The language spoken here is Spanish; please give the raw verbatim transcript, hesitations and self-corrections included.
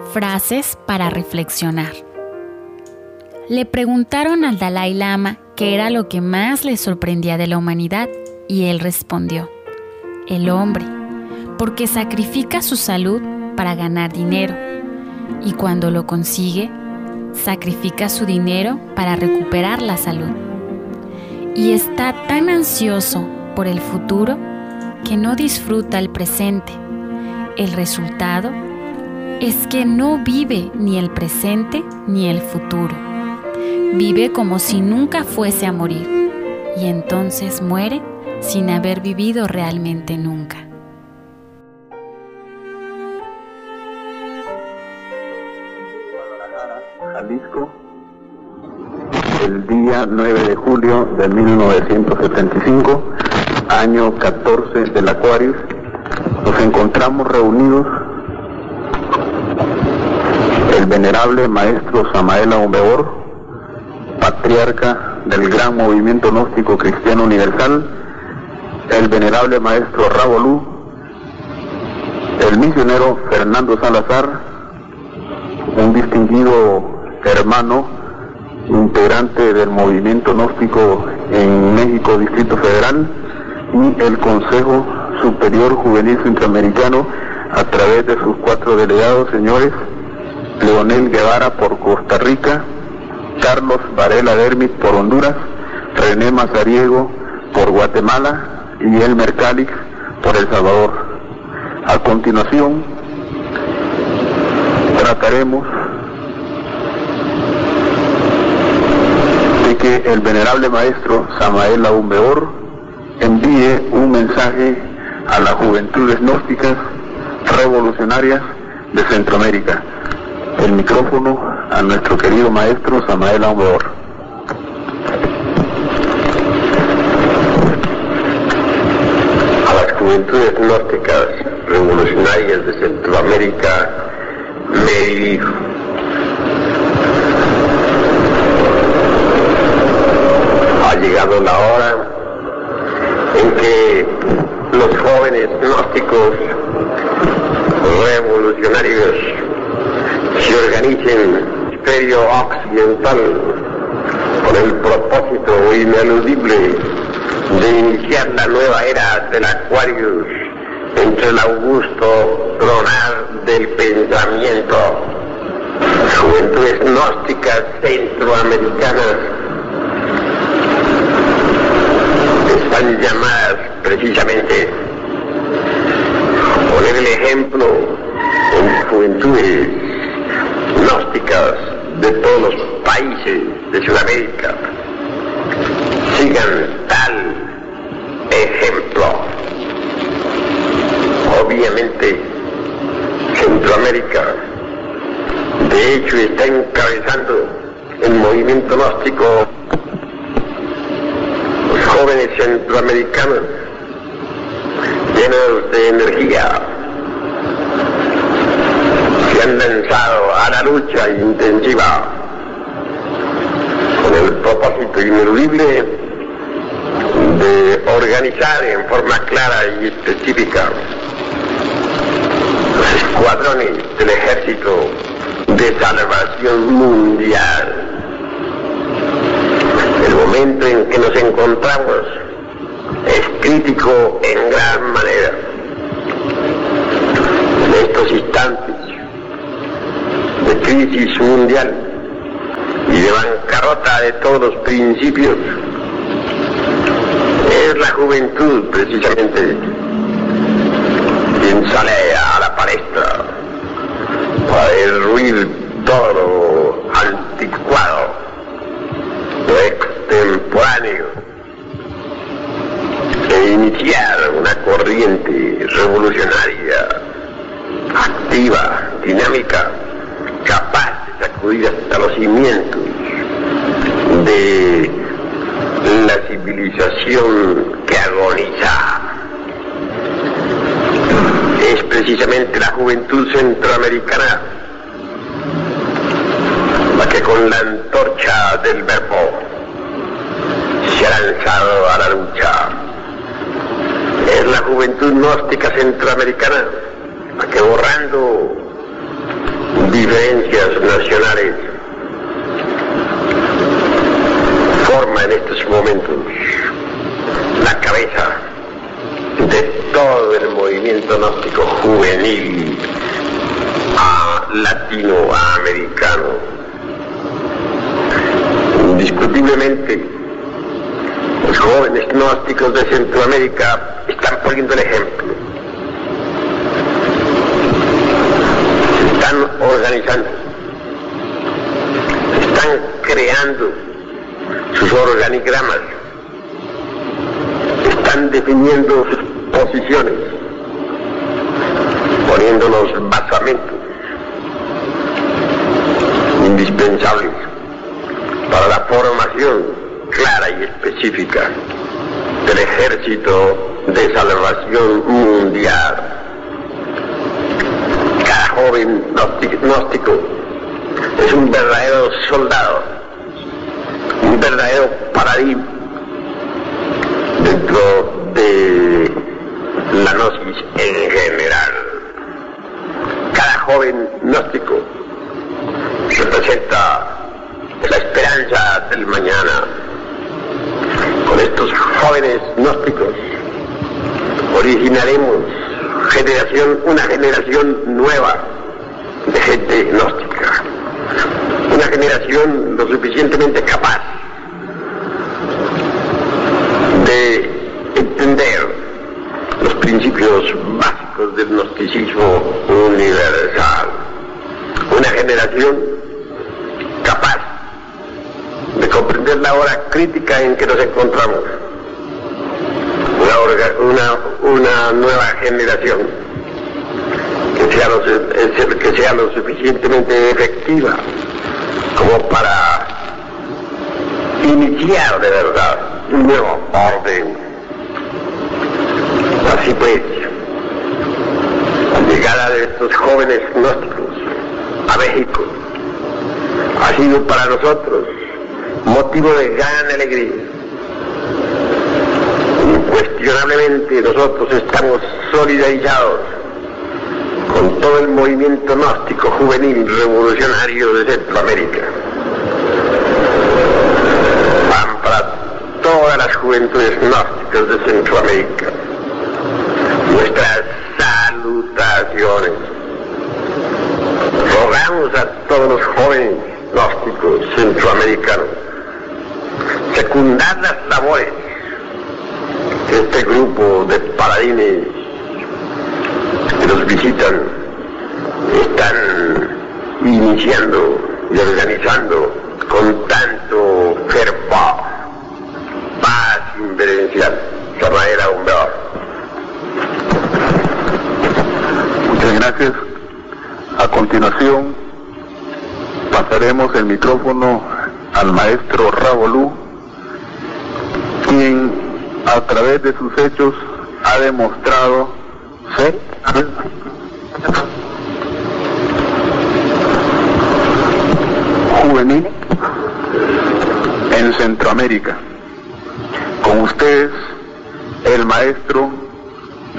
Frases para reflexionar. Le preguntaron al Dalai Lama qué era lo que más le sorprendía de la humanidad y él respondió: el hombre, porque sacrifica su salud para ganar dinero y cuando lo consigue, sacrifica su dinero para recuperar la salud. Y está tan ansioso por el futuro que no disfruta el presente. El resultado es que no vive ni el presente ni el futuro. Vive como si nunca fuese a morir y entonces muere sin haber vivido realmente nunca. Jalisco, el día nueve de julio de mil novecientos setenta y cinco, año catorce del Aquarius, nos encontramos reunidos el venerable maestro Samael Aun Weor, patriarca del gran movimiento gnóstico cristiano universal, el venerable maestro Ravolú, el misionero Fernando Salazar, un distinguido hermano, integrante del movimiento gnóstico en México, Distrito Federal, y el Consejo Superior Juvenil Centroamericano a través de sus cuatro delegados, señores Leonel Guevara por Costa Rica, Carlos Varela Dermit por Honduras, René Mazariego por Guatemala y Elmer Calix por El Salvador. A continuación, trataremos de que el venerable maestro Samael Aun Weor envíe un mensaje a las juventudes gnósticas revolucionarias de Centroamérica. El micrófono a nuestro querido maestro Samael Aun Weor. A las juventudes gnósticas revolucionarias de Centroamérica me dirijo. Ha llegado la hora en que los jóvenes gnósticos revolucionarios se organicen en el hemisferio occidental con el propósito ineludible de iniciar la nueva era del Aquarius entre el augusto tronar del pensamiento. Juventudes gnósticas centroamericanas están llamadas precisamente a poner el ejemplo en juventudes gnósticas de todos los países de Sudamérica. Sigan tal ejemplo. Obviamente, Centroamérica, de hecho, está encabezando el movimiento gnóstico. Los jóvenes centroamericanos llenos de energía se han lanzado a la lucha intensiva con el propósito ineludible de organizar en forma clara y específica los escuadrones del ejército de salvación mundial. El momento en que nos encontramos es crítico en gran manera. En estos instantes de crisis mundial y de bancarrota de todos los principios, es la juventud precisamente quien sale a la palestra para derruir todo lo anticuado, lo extemporáneo, e iniciar una corriente revolucionaria, activa, dinámica, capaz de sacudir hasta los cimientos de la civilización que agoniza. Es precisamente la juventud centroamericana la que con la antorcha del verbo se ha lanzado a la lucha. Es la juventud gnóstica centroamericana la que, borrando diferencias nacionales forma en estos momentos la cabeza de todo el movimiento gnóstico juvenil a latinoamericano. Indiscutiblemente, los jóvenes gnósticos de Centroamérica están poniendo el ejemplo. Se están organizando, están creando sus organigramas, están definiendo sus posiciones, poniendo los basamentos indispensables para la formación clara y específica del ejército de salvación mundial. Cada joven gnóstico es un verdadero soldado, un verdadero paradigma dentro de la gnosis en general. Cada joven gnóstico representa la esperanza del mañana. Con estos jóvenes gnósticos originaremos generación, una generación nueva de gente gnóstica, una generación lo suficientemente capaz de entender los principios básicos del gnosticismo universal, una generación capaz de comprender la hora crítica en que nos encontramos, una, orga, una, una nueva generación que sea, lo, que sea lo suficientemente efectiva como para iniciar de verdad un nuevo orden. Así pues, la llegada de estos jóvenes gnósticos a México ha sido para nosotros motivo de gran alegría. Incuestionablemente nosotros estamos solidarizados con todo el movimiento gnóstico juvenil revolucionario de Centroamérica. Van para todas las juventudes gnósticas de Centroamérica nuestras salutaciones. Rogamos a todos los jóvenes gnósticos centroamericanos secundar las labores que este grupo de paladines que nos visitan están iniciando y organizando con tanto fervor. Paz inverencial. Samaera Humberto. Muchas gracias. A continuación pasaremos el micrófono al maestro Ravolú, quien a través de sus hechos ha demostrado ser juvenil en Centroamérica. Con ustedes, el maestro